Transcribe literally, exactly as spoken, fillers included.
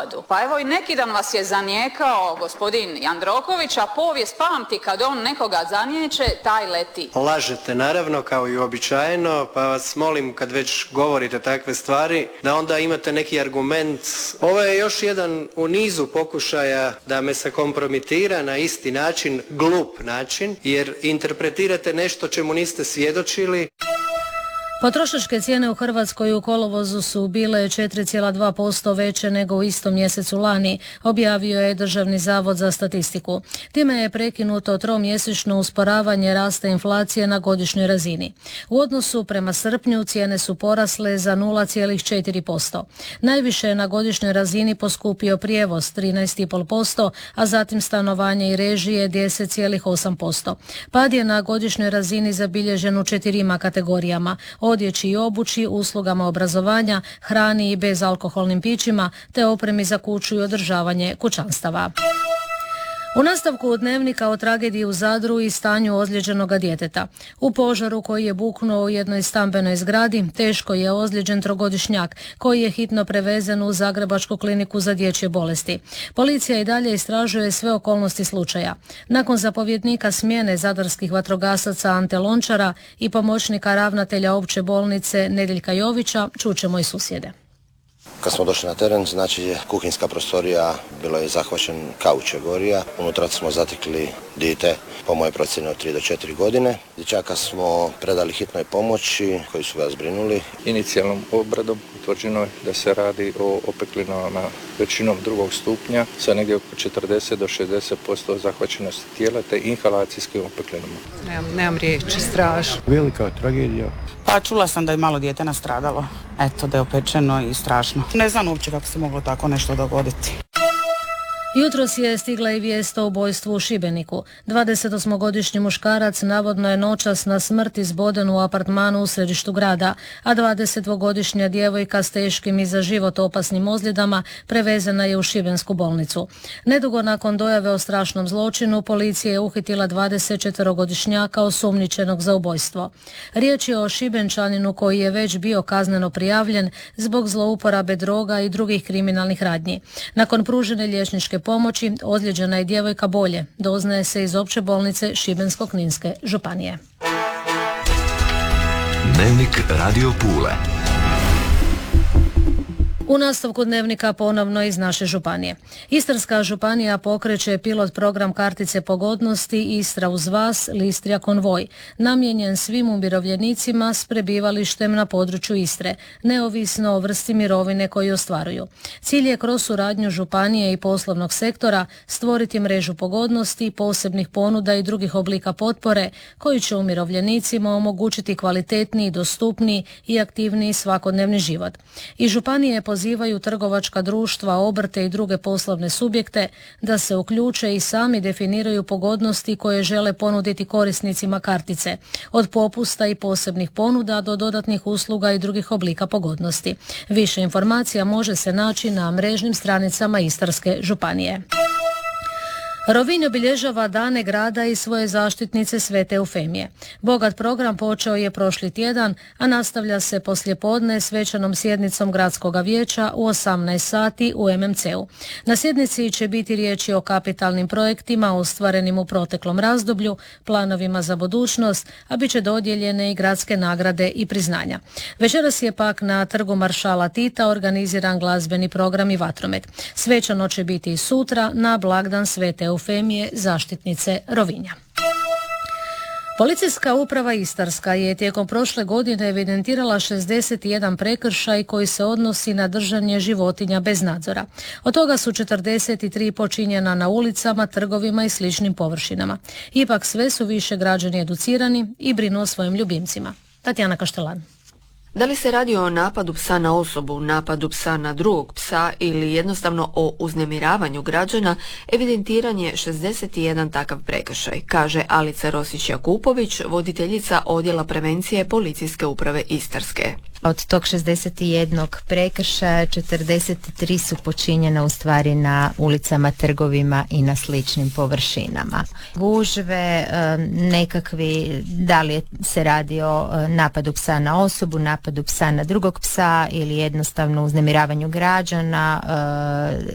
napadu. Pa evo i neki dan vas je zanijekao gospodin Jandroković, a povijest pamti kad on nekoga zaniječe, taj leti. Lažete naravno, kao i uobičajeno, pa vas molim kad već govorite takve stvari da onda imate neki argument. Ovo je još jedan u nizu pokušaja da me se kompromitira na isti način, glup način, jer interpretirate nešto čemu niste svjedočili. Potrošačke cijene u Hrvatskoj u kolovozu su bile četiri zarez dva posto veće nego u istom mjesecu lani, objavio je Državni zavod za statistiku. Time je prekinuto tromjesečno usporavanje rasta inflacije na godišnjoj razini. U odnosu prema srpnju cijene su porasle za nula zarez četiri posto. Najviše je na godišnjoj razini poskupio prijevoz trinaest zarez pet posto, a zatim stanovanje i režije deset zarez osam posto. Pad je na godišnjoj razini zabilježen u četirima kategorijama: odjeći i obući, uslugama obrazovanja, hrani i bezalkoholnim pićima, te opremi za kuću i održavanje kućanstava. U nastavku dnevnika o tragediji u Zadru i stanju ozlijeđenog djeteta. U požaru koji je buknuo u jednoj stambenoj zgradi teško je ozlijeđen trogodišnjak koji je hitno prevezen u Zagrebačku kliniku za dječje bolesti. Policija i dalje istražuje sve okolnosti slučaja. Nakon zapovjednika smjene zadarskih vatrogasaca Ante Lončara i pomoćnika ravnatelja opće bolnice Nedeljka Jovića, čućemo i susjede. Kad smo došli na teren, znači kuhinjska prostorija, bilo je zahvaćen kauč je gorija. Unutra smo zatekli dijete, po mojoj procjeni od tri do četiri godine. Dječaka smo predali hitnoj pomoći koji su ga zbrinuli. Inicijalnom obradom utvrđeno je da se radi o opeklinama većinom drugog stupnja sa negdje oko četrdeset do šezdeset posto zahvaćenosti tijela te inhalacijskim opeklinama. Nemam, nemam riječi, strašno. Velika tragedija. Pa čula sam da je malo dijete nastradalo. Eto, da je opečeno i strašno. Ne znam uopće kako se moglo tako nešto dogoditi. Jutros je stigla i vijest o ubojstvu u Šibeniku. dvadesetosmogodišnji muškarac navodno je noćas na smrt izboden u apartmanu u središtu grada, a dvadesetdvogodišnja djevojka s teškim i za život opasnim ozljedama prevezena je u šibensku bolnicu. Nedugo nakon dojave o strašnom zločinu, policija je uhitila dvadesetčetverogodišnjaka osumnjičenog za ubojstvo. Riječ je o Šibenčaninu koji je već bio kazneno prijavljen zbog zlouporabe droga i drugih kriminalnih radnji. Nakon pružene liječničke pomoći ozlijeđena je djevojka bolje, doznaje se iz opće bolnice Šibensko-kninske županije. Dnevnik Radio Pule. U nastavku dnevnika ponovno iz naše županije. Istarska županija pokreće pilot program kartice pogodnosti Istra uz vas, Listrija konvoj, namijenjen svim umirovljenicima s prebivalištem na području Istre, neovisno o vrsti mirovine koju ostvaruju. Cilj je kroz suradnju županije i poslovnog sektora stvoriti mrežu pogodnosti, posebnih ponuda i drugih oblika potpore koji će umirovljenicima omogućiti kvalitetniji, dostupniji i aktivniji svakodnevni život. I županije je pozivaju trgovačka društva, obrte i druge poslovne subjekte da se uključe i sami definiraju pogodnosti koje žele ponuditi korisnicima kartice, od popusta i posebnih ponuda do dodatnih usluga i drugih oblika pogodnosti. Više informacija može se naći na mrežnim stranicama Istarske županije. Rovinj obilježava dane grada i svoje zaštitnice Svete Eufemije. Bogat program počeo je prošli tjedan, a nastavlja se poslijepodne svečanom sjednicom gradskog vijeća u osamnaest sati u em em ce u. Na sjednici će biti riječi o kapitalnim projektima ostvarenim u proteklom razdoblju, planovima za budućnost, a bit će dodijeljene i gradske nagrade i priznanja. Večeras je pak na Trgu maršala Tita organiziran glazbeni program i vatromet. Svečano će biti i sutra na blagdan Svete Eufemije, zaštitnice Rovinja. Policijska uprava Istarska je tijekom prošle godine evidentirala šezdeset jedan prekršaj koji se odnosi na držanje životinja bez nadzora. Od toga su četrdeset tri počinjena na ulicama, trgovima i sličnim površinama. Ipak sve su više građani educirani i brinu o svojim ljubimcima. Tatjana Kaštelan. Da li se radi o napadu psa na osobu, napadu psa na drugog psa ili jednostavno o uznemiravanju građana, evidentiran je šezdeset jedan takav prekršaj, kaže Alica Rosić-Jakupović, voditeljica odjela prevencije Policijske uprave Istarske. Od tog šezdeset jednog prekršaja četrdeset tri su počinjena u stvari na ulicama, trgovima i na sličnim površinama. Gužve, nekakvi, da li se radi o napadu psa na osobu, napadu psa na drugog psa ili jednostavno uznemiravanju građana,